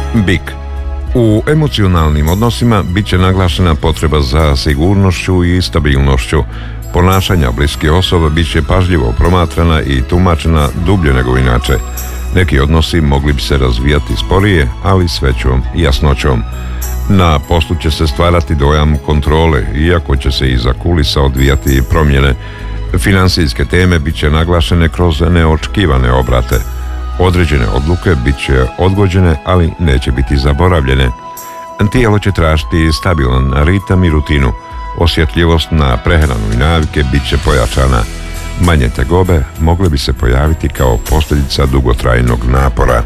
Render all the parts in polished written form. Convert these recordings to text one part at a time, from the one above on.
Bik. U emocionalnim odnosima bit će naglašena potreba za sigurnošću i stabilnošću. Ponašanja bliskih osoba bit će pažljivo promatrana i tumačena dublje nego inače. Neki odnosi mogli bi se razvijati sporije, ali s većom jasnoćom. Na poslu će se stvarati dojam kontrole, iako će se iza kulisa odvijati promjene. Financijske teme bit će naglašene kroz neočekivane obrate. Određene odluke bit će odgođene, ali neće biti zaboravljene. Tijelo će tražiti stabilan ritam i rutinu. Osjetljivost na prehranu i navike bit će pojačana. Manje tegobe mogle bi se pojaviti kao posljedica dugotrajnog napora.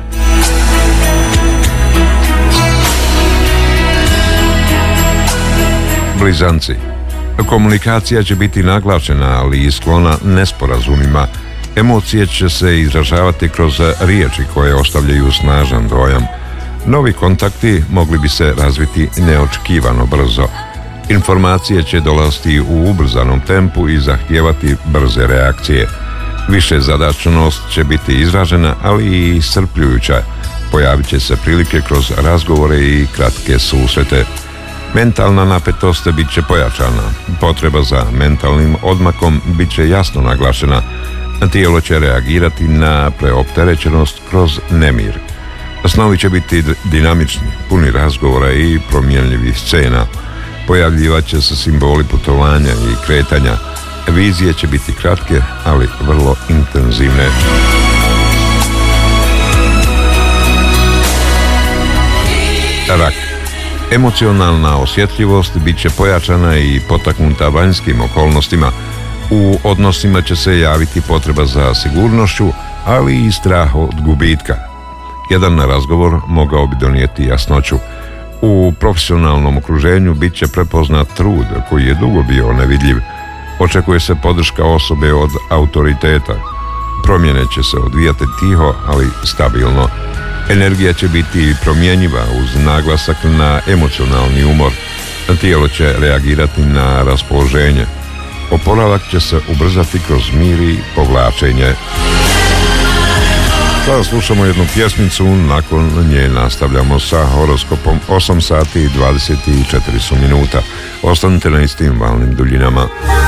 Blizanci. Komunikacija će biti naglašena, ali i sklona nesporazumima. Emocije će se izražavati kroz riječi koje ostavljaju snažan dojam. Novi kontakti mogli bi se razviti neočekivano brzo. Informacije će dolaziti u ubrzanom tempu i zahtijevati brze reakcije. Više zadačnost će biti izražena, ali i iscrpljujuća. Pojavit će se prilike kroz razgovore i kratke susrete. Mentalna napetost bit će pojačana. Potreba za mentalnim odmakom bit će jasno naglašena. Tijelo će reagirati na preopterećenost kroz nemir. Snovi će biti dinamični, puni razgovora i promjenljivih scena. Pojavljivat će se simboli putovanja i kretanja. Vizije će biti kratke, ali vrlo intenzivne. Rak. Emocionalna osjetljivost bit će pojačana i potaknuta vanjskim okolnostima. U odnosima će se javiti potreba za sigurnošću, ali i strah od gubitka. Jedan razgovor mogao bi donijeti jasnoću. U profesionalnom okruženju bit će prepoznat trud koji je dugo bio nevidljiv. Očekuje se podrška osobe od autoriteta. Promjene će se odvijati tiho, ali stabilno. Energija će biti promjenjiva uz naglasak na emocionalni umor. Tijelo će reagirati na raspoloženje. Oporavak će se ubrzati kroz mir i povlačenje. Sada slušamo jednu pjesmicu, nakon nje nastavljamo sa horoskopom. 8 sati i 24 minuta. Ostanite na istim valnim duljinama.